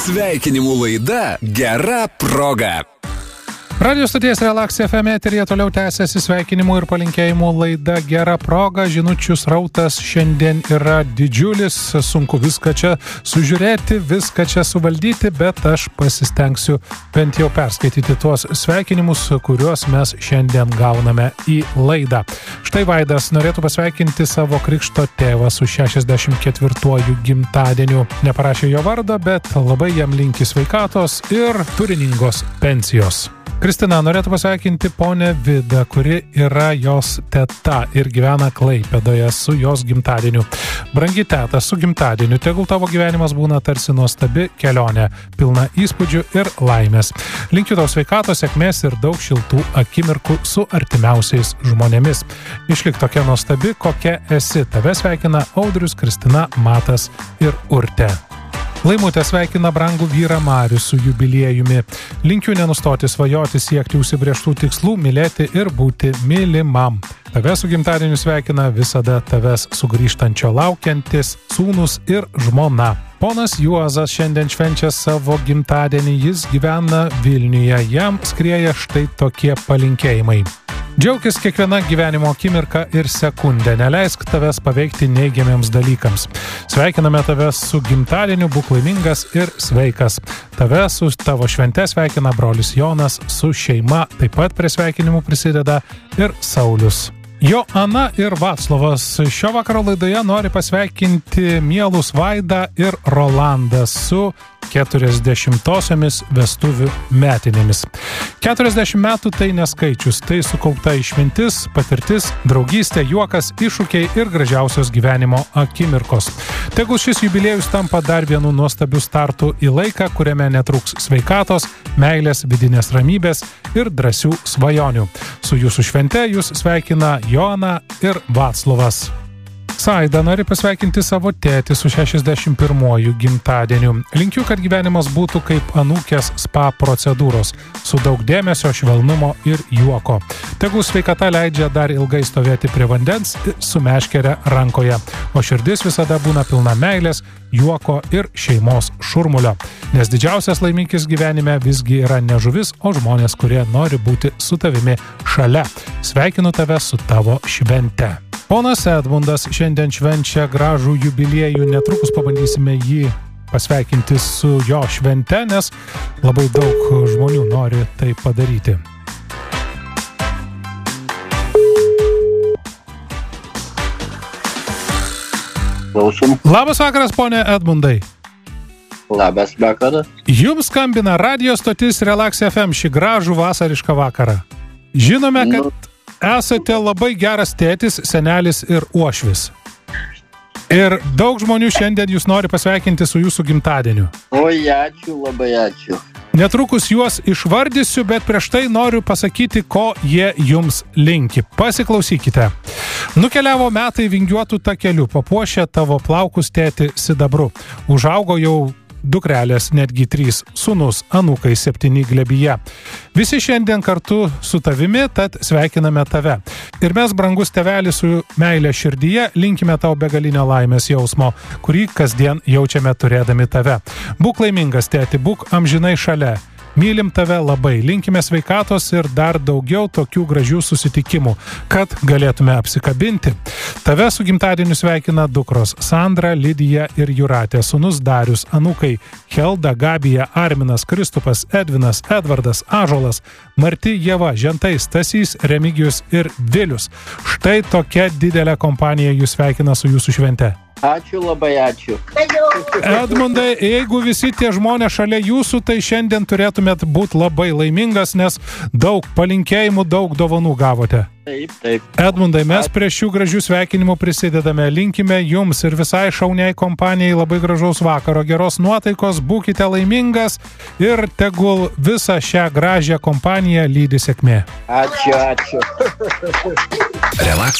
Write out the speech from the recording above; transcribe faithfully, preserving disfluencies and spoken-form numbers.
Sveikinimų laida Gera proga. Radio stoties Relax F M eteryje toliau tęsiasi sveikinimų ir palinkėjimų laida Gera proga. Žinučių srautas šiandien yra didžiulis, sunku viską čia sužiūrėti, viską čia suvaldyti, bet aš pasistengsiu bent jau perskaityti tuos sveikinimus, kuriuos mes šiandien gauname į laidą. Štai Vaidas norėtų pasveikinti savo krikšto tėvą su šešiasdešimt ketvirtuoju gimtadieniu. Neparašė jo vardą, bet labai jam linki sveikatos ir turiningos pensijos. Kristina norėtų pasveikinti ponę Vidą, kuri yra jos teta ir gyvena Klaipėdoje su jos gimtadieniu. Brangi teta, su gimtadieniu, tegul tavo gyvenimas būna tarsi nuostabi kelionė, pilna įspūdžių ir laimės. Linkiu tau sveikatos, sėkmės ir daug šiltų akimirkų su artimiausiais žmonėmis. Išlik tokia nuostabi, kokia esi. Tave sveikina Audrius, Kristina, Matas ir Urtė. Laimutė sveikina brangų vyrą Marių su jubiliejumi. Linkiu nenustoti svajoti, siekti užsibrėžtų tikslų, mylėti ir būti mylimam. Tave su gimtadieniu sveikina visada tavęs sugrįžtančio laukiantis sūnus ir žmona. Ponas Juozas šiandien švenčia savo gimtadienį, jis gyvena Vilniuje, jam skrieja štai tokie palinkėjimai. Džiaukis kiekviena gyvenimo akimirka ir sekundę, neleisk tavęs paveikti neigiamiems dalykams. Sveikiname tavęs su gimtadieniu, būk laimingas ir sveikas. Tave su tavo švente sveikina brolis Jonas su šeima, taip pat prie sveikinimų prisideda ir Saulius. Joana ir Vaclovas šio vakaro laidoje nori pasveikinti mielus Vaidą ir Rolandą su keturiasdešimtosiomis vestuvių metinėmis. keturiasdešimt metų tai neskaičius, tai sukaupta išmintis, patirtis, draugystė, juokas, iššūkiai ir gražiausios gyvenimo akimirkos. Tegul šis jubiliejus tampa dar vienu nuostabiu startu į laiką, kuriame netruks sveikatos, meilės, vidinės ramybės ir drąsių svajonių. Su jūsų švente jūs sveikina Joana ir Vaclovas. Saida nori pasveikinti savo tėtį su šešiasdešimt pirmuoju gimtadieniu. Linkiu, kad gyvenimas būtų kaip anūkės spa procedūros, su daug dėmesio, švelnumo ir juoko. Tegul sveikata leidžia dar ilgai stovėti prie vandens su meškere rankoje, o širdis visada būna pilna meilės, juoko ir šeimos šurmulio. Nes didžiausias laimikis gyvenime visgi yra ne žuvis, o žmonės, kurie nori būti su tavimi šalia. Sveikinu tave su tavo švente. Ponas Edmundas šiandien švenčia gražų jubiliejų, netrukus pabandysime jį pasveikinti su jo švente, nes labai daug žmonių nori tai padaryti. Klausom. Labas vakaras, ponė Edmundai. Labas vakaras. Jums skambina radio stotis Relax F M šį gražų vasarišką vakarą. Žinome, kad nu. Esate labai geras tėtis, senelis ir uošvis. Ir daug žmonių šiandien jūs nori pasveikinti su jūsų gimtadieniu. Oi, ačiū, labai ačiū. Netrukus juos išvardysiu, bet prieš tai noriu pasakyti, ko jie jums linki. Pasiklausykite. Nukeliavo metai vingiuotų takeliu, papuošė tavo plaukus tėti sidabru. Užaugo jau dukrelės, netgi trys, sūnus, anūkai septyni glėbyje. Visi šiandien kartu su tavimi, tad sveikiname tave. Ir mes, brangus tėvelis, su meilė širdyje linkime tau begalinio laimės jausmo, kurį kasdien jaučiame turėdami tave. Būk laimingas, tėti, būk amžinai šalia. Mylim tave labai, linkime sveikatos ir dar daugiau tokių gražių susitikimų, kad galėtume apsikabinti. Tave su gimtadieniu sveikina dukros Sandra, Lidija ir Jūratė, sūnus Darius, anūkai Helda, Gabija, Arminas, Kristupas, Edvinas, Edvardas, Ąžuolas, Marti, Ieva, Žentai, Stasys, Remigijus ir Vilius. Štai tokia didelė kompanija jūs sveikina su jūsų švente. Ačiū, labai ačiū. Edmundai, jeigu visi tie žmonės šalia jūsų, tai šiandien turėtumėt būti labai laimingas, nes daug palinkėjimų, daug dovanų gavote. Taip, taip. Edmundai, mes prie šių gražių sveikinimų prisidedame. Linkime jums ir visai šauniai kompanijai labai gražaus vakaro, geros nuotaikos, būkite laimingas ir tegul visą šią gražią kompaniją lydi sėkmė. Ačiū, ačiū. Relax